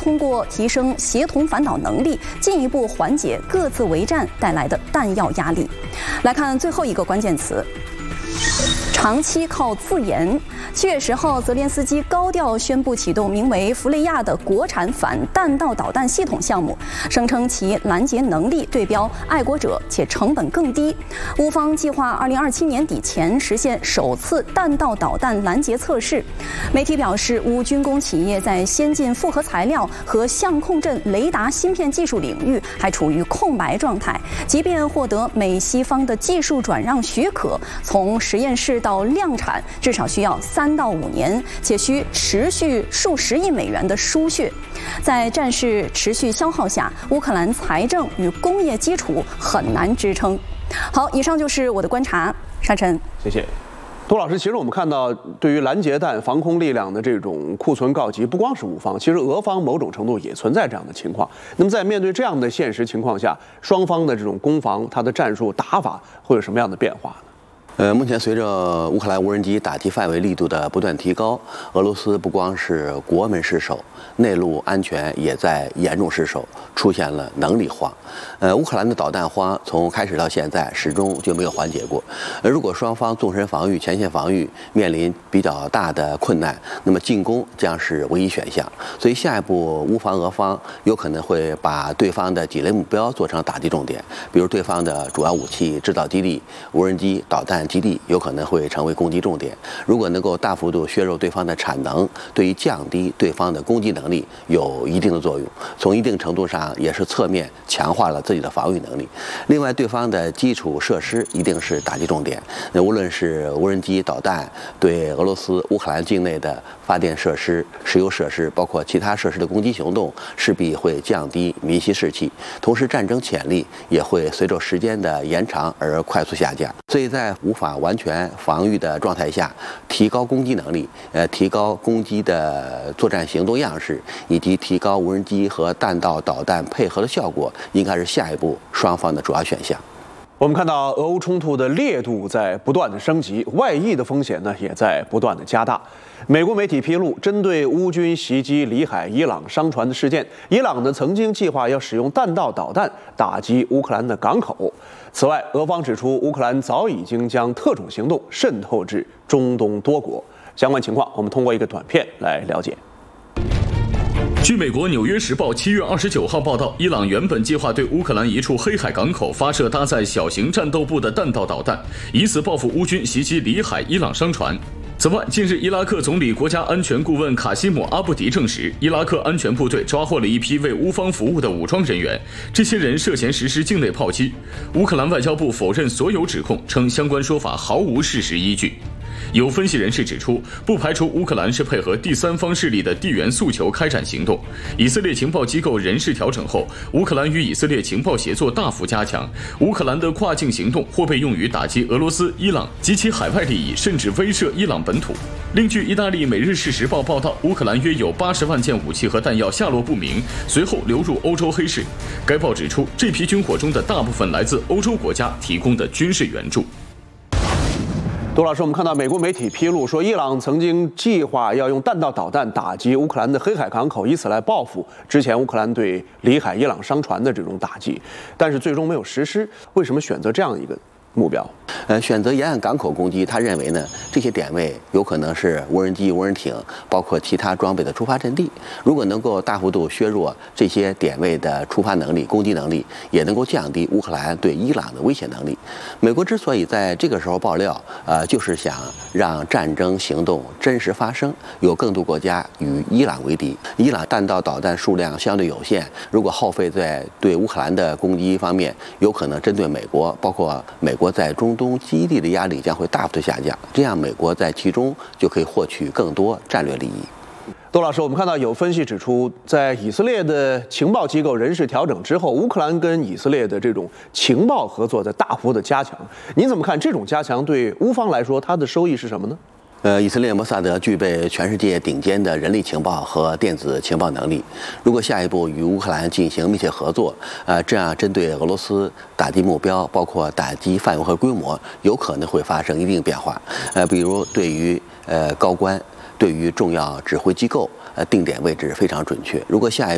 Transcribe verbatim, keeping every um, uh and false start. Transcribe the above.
通过提升协同反导能力，进一步缓解各自为战带来的弹药压力。来看最后一个关键词。 长期靠自研。七月十号，泽连斯基高调宣布启动名为“弗雷亚”的国产反弹道导弹系统项目，声称其拦截能力对标爱国者，且成本更低。乌方计划二零二七年底前实现首次弹道导弹拦截测试。媒体表示，乌军工企业在先进复合材料和相控阵雷达芯片技术领域还处于空白状态，即便获得美西方的技术转让许可，从实验室到到量产至少需要三到五年，且需持续数十亿美元的输血。在战事持续消耗下，乌克兰财政与工业基础很难支撑。好，以上就是我的观察，沙尘， 谢谢。杜老师，其实我们看到，对于拦截弹防空力量的这种库存告急，不光是乌方，其实俄方某种程度也存在这样的情况。那么在面对这样的现实情况下，双方的这种攻防，它的战术打法会有什么样的变化呢？ 呃，目前随着乌克兰无人机打击范围力度的不断提高，俄罗斯不光是国门失守，内陆安全也在严重失守，出现了能力荒。呃，乌克兰的导弹荒从开始到现在始终就没有缓解过。呃，如果双方纵深防御、前线防御面临比较大的困难，那么进攻将是唯一选项。所以下一步乌方、俄方有可能会把对方的几类目标做成打击重点，比如对方的主要武器制造基地、无人机、导弹 基地有可能会成为攻击重点。如果能够大幅度削弱对方的产能，对于降低对方的攻击能力有一定的作用。从一定程度上也是侧面强化了自己的防御能力。另外，对方的基础设施一定是打击重点。那无论是无人机、导弹，对俄罗斯乌克兰境内的发电设施、石油设施，包括其他设施的攻击行动，势必会降低民心士气。同时，战争潜力也会随着时间的延长而快速下降。所以在无法完全防御的状态下，提高攻击能力，呃，提高攻击的作战行动样式，以及提高无人机和弹道导弹配合的效果，应该是下一步双方的主要选项。 我们看到俄乌冲突的烈度在不断的升级，外溢的风险呢也在不断的加大。美国媒体披露，针对乌军袭击里海伊朗商船的事件，伊朗呢曾经计划要使用弹道导弹打击乌克兰的港口。此外，俄方指出，乌克兰早已经将特种行动渗透至中东多国。相关情况，我们通过一个短片来了解。 据美国《纽约时报》七月二十九号报道，伊朗原本计划对乌克兰一处黑海港口发射搭载小型战斗部的弹道导弹，以此报复乌军袭击里海伊朗商船。此外，近日伊拉克总理国家安全顾问卡西姆·阿布迪证实，伊拉克安全部队抓获了一批为乌方服务的武装人员，这些人涉嫌实施境内炮击。乌克兰外交部否认所有指控，称相关说法毫无事实依据。 有分析人士指出，不排除乌克兰是配合第三方势力的地缘诉求开展行动。以色列情报机构人事调整后，乌克兰与以色列情报协作大幅加强。乌克兰的跨境行动或被用于打击俄罗斯、伊朗及其海外利益，甚至威慑伊朗本土。另据意大利《每日事实报》报道，乌克兰约有八十万件武器和弹药下落不明，随后流入欧洲黑市。该报指出，这批军火中的大部分来自欧洲国家提供的军事援助。 杜老师，我们看到美国媒体披露说，伊朗曾经计划要用弹道导弹打击乌克兰的黑海港口，以此来报复之前乌克兰对里海伊朗商船的这种打击，但是最终没有实施。为什么选择这样一个目标？ 呃，选择沿岸港口攻击，他认为呢，这些点位有可能是无人机、无人艇，包括其他装备的出发阵地。如果能够大幅度削弱这些点位的出发能力、攻击能力，也能够降低乌克兰对伊朗的威胁能力。美国之所以在这个时候爆料，呃，就是想让战争行动真实发生，有更多国家与伊朗为敌。伊朗弹道导弹数量相对有限，如果耗费在对乌克兰的攻击方面，有可能针对美国，包括美国在中东基地的压力将会大幅度下降，这样美国在其中就可以获取更多战略利益。 窦老师，我们看到有分析指出，在以色列的情报机构人事调整之后，乌克兰跟以色列的这种情报合作在大幅的加强。您怎么看这种加强对乌方来说，它的收益是什么呢？ 呃，以色列摩萨德具备全世界顶尖的人力情报和电子情报能力。如果下一步与乌克兰进行密切合作，呃，这样针对俄罗斯打击目标，包括打击范围和规模，有可能会发生一定变化。呃，比如对于呃高官，对于重要指挥机构，呃定点位置非常准确。如果下一